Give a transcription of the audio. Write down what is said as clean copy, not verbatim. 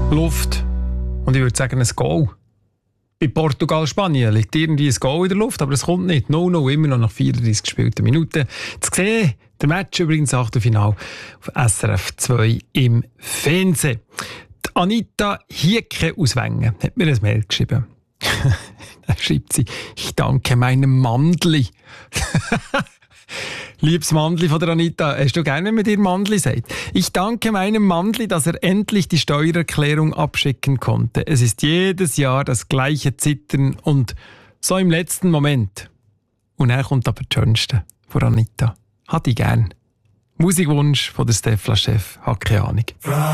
Luft. Und ich würde sagen, ein Goal. Bei Portugal-Spanien liegt irgendwie ein Goal in der Luft, aber es kommt nicht. 0-0, immer noch nach 34 gespielten Minuten. Zu sehen, der Match übrigens Achtelfinale auf SRF 2 im Fernsehen. Die Anita Hieke aus Wengen hat mir ein Mail geschrieben. Da schreibt sie, ich danke meinem Mandli. Liebes Mandli von der Anita, hast du gerne mit dir Mandli sagt? Ich danke meinem Mandli, dass er endlich die Steuererklärung abschicken konnte. Es ist jedes Jahr das gleiche Zittern und so im letzten Moment. Und dann kommt aber das Schönste von Anita. Hat ich gern. Musikwunsch von der Stefla Chef, hat keine Ahnung.